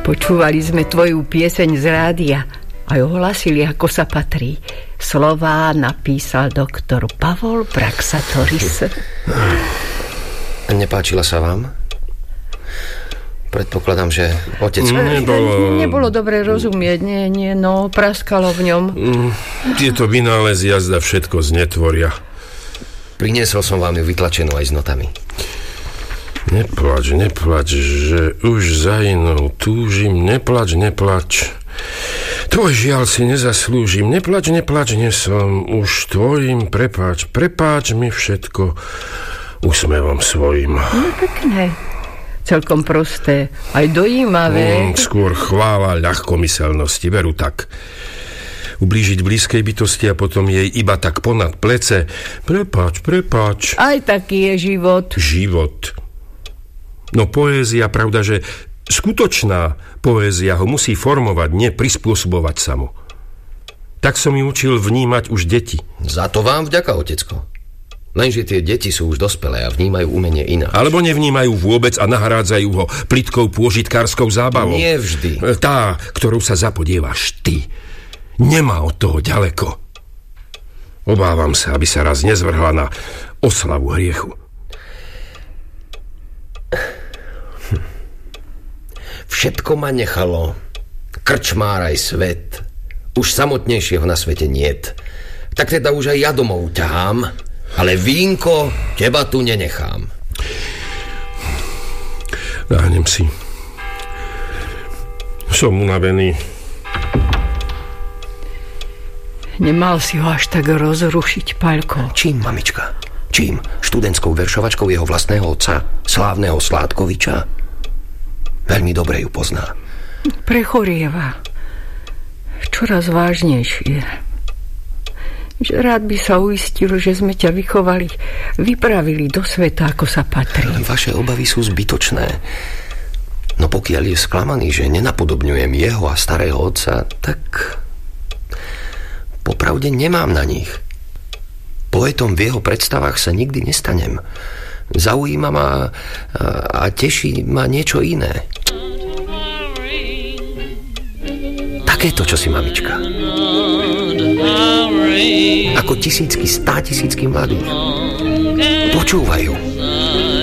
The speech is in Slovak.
Počúvali sme tvoju pieseň z rádia a ohlasili, ako sa patrí. Slová napísal doktor Pavol Praxatoris. Nepáčila sa vám? Predpokladám, že otec... Nebolo dobre rozumieť, nie, no, praskalo v ňom. Tieto vynálezy jazda všetko znetvoria. Priniesol som vám ju vytlačenú aj s notami. Neplač, že už za inou túžim, neplač. Tvoj žiaľ si nezaslúžim, neplač, nie som už tvojim, prepáč mi všetko úsmevom svojim. No pekné. Celkom prosté, aj dojímavé. Skôr chvála ľahkomyselnosti, veru tak. Ublížiť blízkej bytosti a potom jej iba tak ponad plece. Prepáč. Aj taký je život. Život. No poézia, pravda, že skutočná poézia ho musí formovať, nie prispôsobovať sa mu. Tak som ju učil vnímať už deti. Za to vám vďaka, otecko. Lenže tie deti sú už dospelé a vnímajú umenie ináč. Alebo nevnímajú vôbec a nahrádzajú ho plitkou pôžitkárskou zábavou. Nie vždy. Tá, ktorou sa zapodievaš ty, nemá od toho ďaleko. Obávam sa, aby sa raz nezvrhla na oslavu hriechu. Všetko ma nechalo. Krčmár aj svet. Už samotnejšieho na svete niet. Tak teda už aj ja domov ťahám. Ale vínko, teba tu nenechám. Dáhnem si. Som unavený. Nemal si ho až tak rozrušiť, Paľko. Čím, mamička? Čím? Študentskou veršovačkou jeho vlastného otca, slávneho Sládkoviča? Veľmi dobre ju pozná. Prechorieva. Čoraz vážnejšie. Že rád by sa uistil, že sme ťa vypravili do sveta, ako sa patrí. Vaše obavy sú zbytočné. No pokiaľ je sklamaný, že nenapodobňujem jeho a starého otca, tak popravde nemám na nich. Poetom v jeho predstavách sa nikdy nestanem. Zaujíma ma a teší ma niečo iné. Takéto čosi, mamička. Ako tisícky, 100 000 mladých. Počúvajú.